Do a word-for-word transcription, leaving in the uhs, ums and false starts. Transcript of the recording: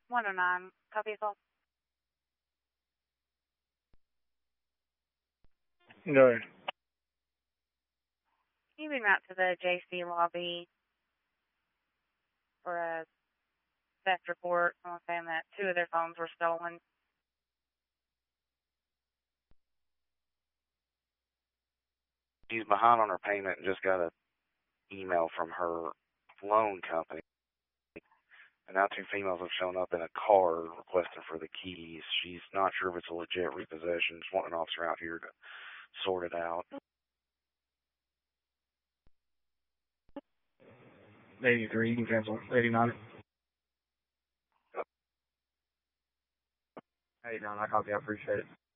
one oh nine, copy assault. Go ahead. Can you beam out to the J C lobby for a theft report? Someone saying that two of their phones were stolen. She's behind on her payment and just got an email from her loan company. And now two females have shown up in a car requesting for the keys. She's not sure if it's a legit repossession. Just wanting an officer out here to sort it out. eighty-three, you can cancel. eighty-nine. eighty-nine, I copy, I appreciate it.